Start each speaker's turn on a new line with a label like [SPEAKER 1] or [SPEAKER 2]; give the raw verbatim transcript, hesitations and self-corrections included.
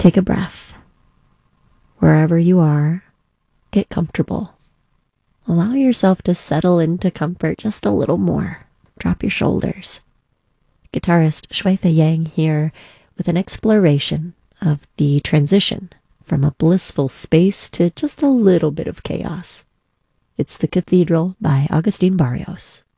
[SPEAKER 1] Take a breath. Wherever you are, get comfortable. Allow yourself to settle into comfort just a little more. Drop your shoulders. Guitarist Shweta Yang here with an exploration of the transition from a blissful space to just a little bit of chaos. It's The Cathedral by Agustin Barrios.